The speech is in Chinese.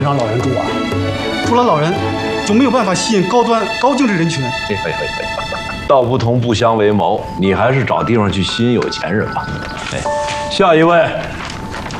让老人住啊？除了老人，就没有办法吸引高端高净值人群。 道不同不相为谋，你还是找地方去吸引有钱人吧。哎，下一位。